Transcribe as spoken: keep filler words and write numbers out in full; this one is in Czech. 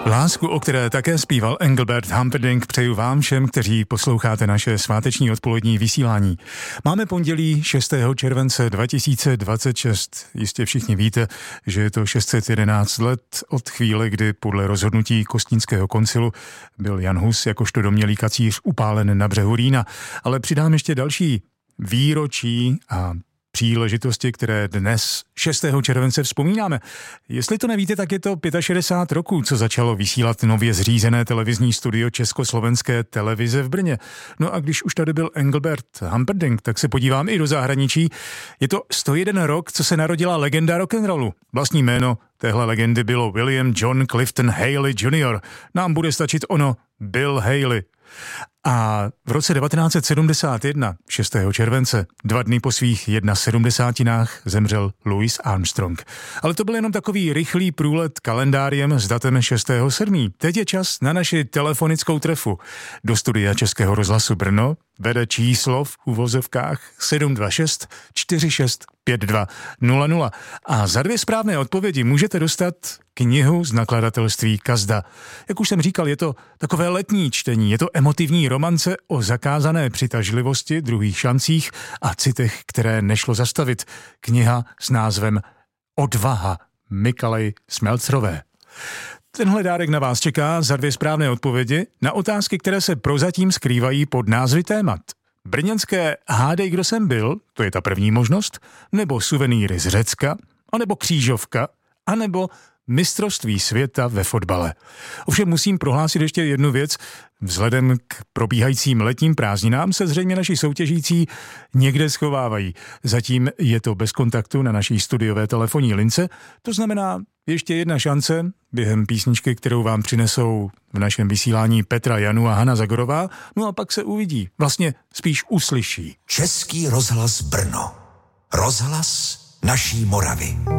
Lásku, o které také zpíval Engelbert Humperdinck, přeju vám všem, kteří posloucháte naše sváteční odpolední vysílání. Máme pondělí šestého července dva tisíce dvacet šest. Jistě všichni víte, že je to šest set jedenáct let od chvíle, kdy podle rozhodnutí Kostnického koncilu byl Jan Hus jakožto domnělý kacíř upálen na břehu Rýna. Ale přidám ještě další výročí a příležitosti, které dnes šestého července vzpomínáme. Jestli to nevíte, tak je to šedesát pět roků, co začalo vysílat nově zřízené televizní studio Československé televize v Brně. No a když už tady byl Engelbert Humperdinck, tak se podívám i do zahraničí. Je to sto jeden rok, co se narodila legenda rock'n'rollu. Vlastní jméno téhle legendy bylo William John Clifton Haley junior Nám bude stačit ono Bill Haley. A v roce devatenáct set sedmdesát jedna, šestého července, dva dny po svých sedmdesátinách, zemřel Louis Armstrong. Ale to byl jenom takový rychlý průlet kalendáriem s datem šestého sedmého Teď je čas na naši telefonickou trefu. Do studia Českého rozhlasu Brno vede číslo v uvozovkách sedm dva šest čtyři šest pět dva nula nula. A za dvě správné odpovědi můžete dostat knihu z nakladatelství Kazda. Jak už jsem říkal, je to takové letní čtení, je to emotivní romance o zakázané přitažlivosti, druhých šancích a citech, které nešlo zastavit. Kniha s názvem Odvaha Michaely Smelcrové. Tenhle dárek na vás čeká za dvě správné odpovědi na otázky, které se prozatím skrývají pod názvy témat. Brněnské Hádej, kdo jsem byl, to je ta první možnost, nebo suvenýry z Řecka, anebo křížovka, anebo mistrovství světa ve fotbale. Ovšem musím prohlásit ještě jednu věc. Vzhledem k probíhajícím letním prázdninám se zřejmě naši soutěžící někde schovávají. Zatím je to bez kontaktu na naší studiové telefonní lince. To znamená ještě jedna šance během písničky, kterou vám přinesou v našem vysílání Petra Janu a Hana Zagorová. No a pak se uvidí. Vlastně spíš uslyší. Český rozhlas Brno. Rozhlas naší Moravy.